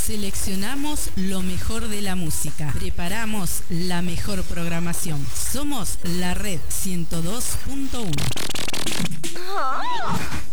Seleccionamos lo mejor de la música. Preparamos la mejor programación. Somos la Red 102.1.